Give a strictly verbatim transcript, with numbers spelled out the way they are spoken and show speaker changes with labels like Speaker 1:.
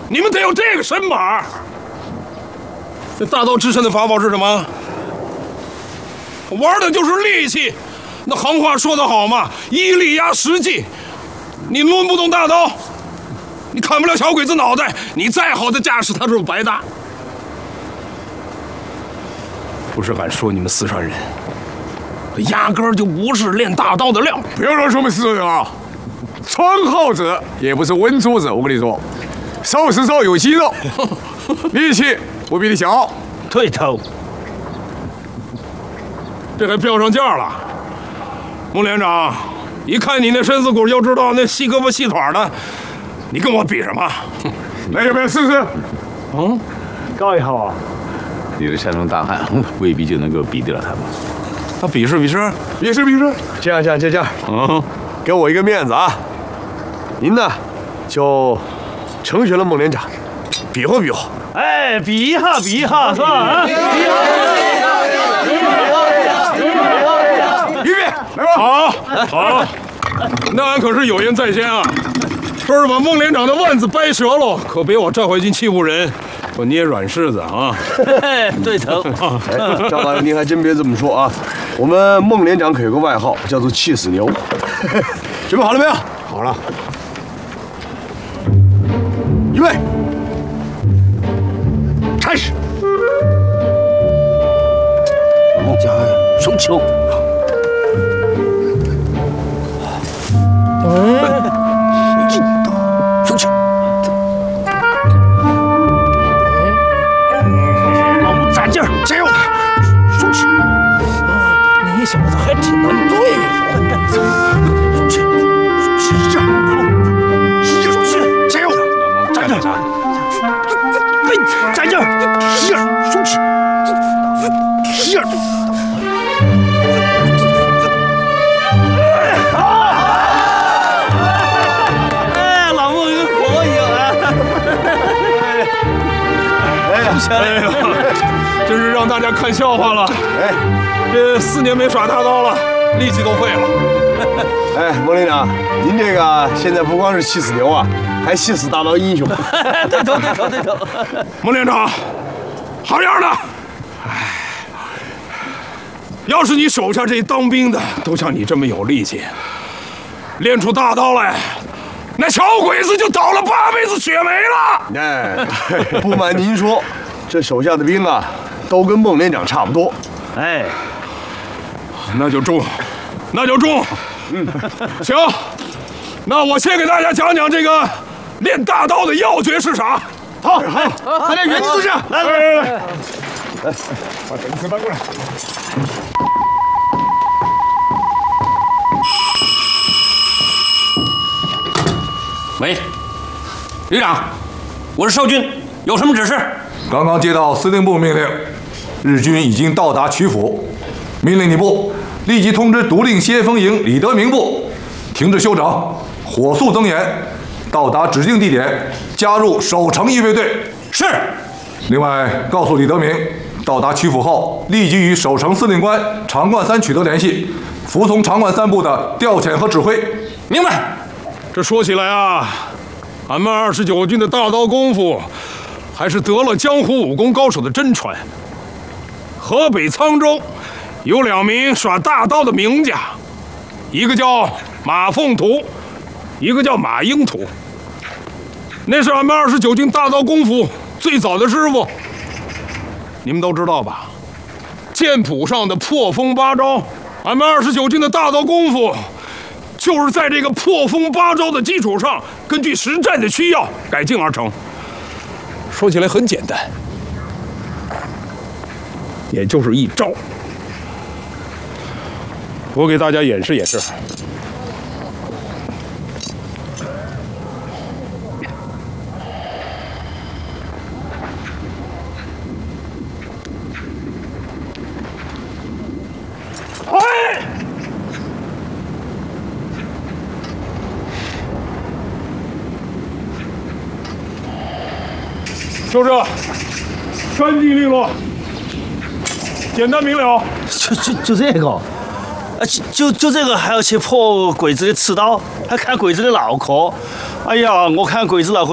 Speaker 1: 你们得有这个神马。这大道至善的法宝是什么？玩的就是力气。那行话说得好嘛，以力压实际。你抡不动大刀，你砍不了小鬼子脑袋，你再好的架势，他就是白搭。不是敢说你们四川人，压根儿就不是练大刀的料。
Speaker 2: 不要乱说我们四川人啊！川号子也不是温桌子，我跟你说，瘦是瘦，有肌肉，力气不比你小。
Speaker 3: 对头，
Speaker 1: 这还标上价了。孟连长，一看你那身子骨就知道那细胳膊细腿的，你跟我比什么？
Speaker 2: 来，要不要试试？
Speaker 1: 嗯，
Speaker 3: 搞一下啊！
Speaker 4: 你的山东大汉未必就能够比得了他们。
Speaker 1: 他比试比试，
Speaker 2: 比试比试。这样这样这样，嗯，给我一个面子啊！您呢，就成全了孟连长，比划比划。
Speaker 3: 哎，比一下比一下是吧？啊，比一下，
Speaker 2: 预备，来吧！
Speaker 1: 好，好，那俺可是有言在先啊！说是把孟连长的腕子掰折了，可别我赵怀金欺负人，我捏软柿子啊！
Speaker 3: 对头。
Speaker 2: 哎，赵大人，您还真别这么说啊！我们孟连长可有个外号，叫做气死牛。准备好了没有？好了。预备，开始。
Speaker 3: 孟家手球。手球。老母站劲儿，加油！手球。你小子还挺能对付。手球，使劲儿，使劲儿，使劲儿，加油！站劲儿。哎，站劲儿，使劲儿，手球，使劲儿。哎呀，真是让大家看笑话了！哎，这四年没耍大刀了，力气都废了。
Speaker 2: 哎，孟连长，您这个现在不光是气死牛啊，还气死大刀英雄。
Speaker 3: 对头，对头，对头。
Speaker 1: 孟连长，好样的！哎，要是你手下这当兵的都像你这么有力气，练出大刀来，那小鬼子就倒了八辈子血霉了。
Speaker 2: 哎，不瞒您说，这手下的兵啊，都跟孟连长差不多。
Speaker 3: 哎，
Speaker 1: 那就中，那就中。嗯，行，那我先给大家讲讲这个练大刀的要诀是啥。
Speaker 2: 好，好，大家原地坐下。
Speaker 3: 来来来来，来，
Speaker 2: 把等子搬过来。
Speaker 5: 喂，旅长，我是少军，有什么指示？
Speaker 6: 刚刚接到司令部命令，日军已经到达曲阜，命令你部立即通知独令先锋营李德明部，停止休整，火速增援，到达指定地点加入守城预备队。
Speaker 5: 是。
Speaker 6: 另外，告诉李德明，到达曲阜后，立即与守城司令官长冠三取得联系，服从长冠三部的调遣和指挥。
Speaker 5: 明白。
Speaker 1: 这说起来啊，俺们二十九军的大刀功夫，还是得了江湖武功高手的真传。河北沧州有两名耍大刀的名家，一个叫马凤图，一个叫马英图。那是俺们二十九军大刀功夫最早的师傅。你们都知道吧？剑谱上的破风八招，俺们二十九军的大刀功夫，就是在这个破风八招的基础上，根据实战的需要改进而成。说起来很简单，也就是一招。我给大家演示演示。哎！就这，干净利落，简单明了。
Speaker 3: 就就就这个，啊，就就就这个还要去破鬼子的刺刀，还看鬼子的脑壳。哎呀，我看鬼子脑壳